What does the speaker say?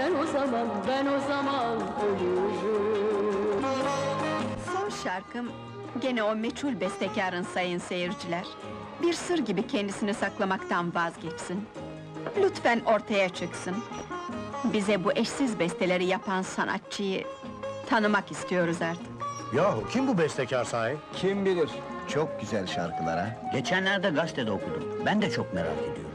ben o zaman ölürüm. Son şarkım, gene o meçhul bestekarın sayın seyirciler. Bir sır gibi kendisini saklamaktan vazgeçsin. Lütfen ortaya çıksın. Bize bu eşsiz besteleri yapan sanatçıyı tanımak istiyoruz artık. Yahu kim bu bestekar sahi? Kim bilir? Çok güzel şarkılar ha. Geçenlerde gazetede okudum. Ben de çok merak ediyorum.